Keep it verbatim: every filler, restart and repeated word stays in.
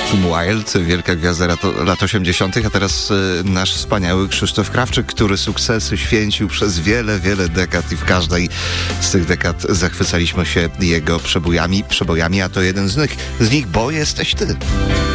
Kim Wilde, wielka gwiazda lat, lat osiemdziesiątych, a teraz y, nasz wspaniały Krzysztof Krawczyk, który sukcesy święcił przez wiele, wiele dekad i w każdej z tych dekad zachwycaliśmy się jego przebojami, przebojami, a to jeden z nich, z nich bo jesteś ty.